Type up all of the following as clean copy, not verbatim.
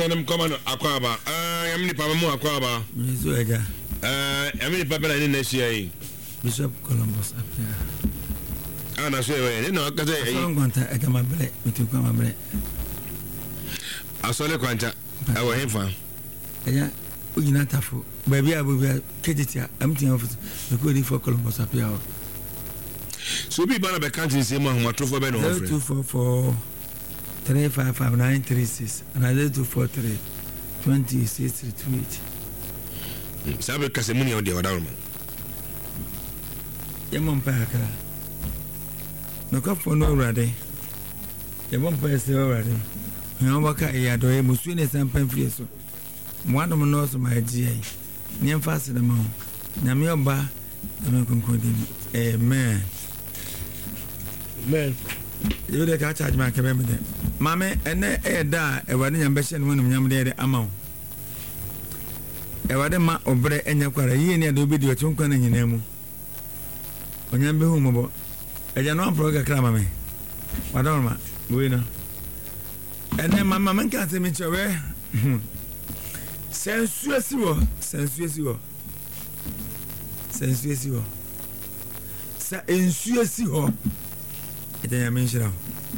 Nam command Aquaba. Yamini Pamamu Aquaba. Mizuega. Yamini Papa in Nesia. Bishop Columbus up here. And I say, you know, because I don't want to come a break, but you come a break. I saw the quanta. I will him for. Yeah, we not have for. Baby, I will be a Kedia, empty office, the good for Columbus up here. So be bad about country, say, Mamma, 244 355 another 243 2638. Sabe Casemuni on the other. Yamon Parker. No cup for no ready. Yamon Percy already. Yamaka Yadoe Muswinis and Penfieso. One of my nose of my GA. Near faster the moon. Namioba, American Codim. Amen. Man. You the catch my cabin. Mamma, and there die a wedding ambition when I'm the amount. A wedding ma or bread and your quarter year near the video to Uncle in your name. When you be home, a general program clammy. Madonna, winner. And then my mamma can't say me to away. Sensuous, sensuous, sensuous. Sensuous. It ain't mentioned.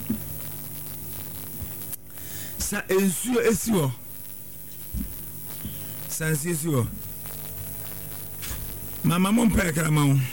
Sa ensuo esiwo. Sansi esiwo. Mama mo mpa krama wo.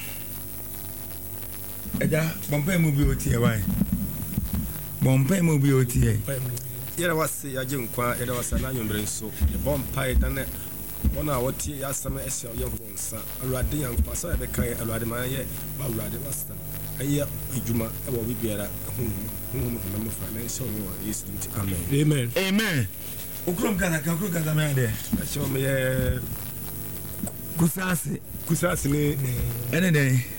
Eja bompa mu bi otie wan. Bompa mu bi otie. Yera wase ya jinkwa yera wase na nyombere nso. E bompa e dane wona wotie ya asama esi o yefo nsa. Awurade yankwa sa be kan awurade man ye ba awurade wasta. Aya ejuma e wo bibiara na financial is amen. Amen. Ukrom kana me ade. Show me kusasi ni ene dey